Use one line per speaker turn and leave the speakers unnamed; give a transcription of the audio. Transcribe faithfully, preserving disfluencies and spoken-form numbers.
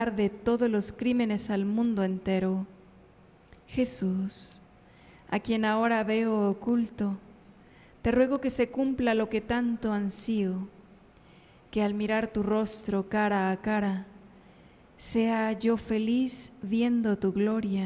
de todos los crímenes al mundo entero. Jesús, a quien ahora veo oculto, te ruego que se cumpla lo que tanto ansío, que al mirar tu rostro cara a cara, sea yo feliz viendo tu gloria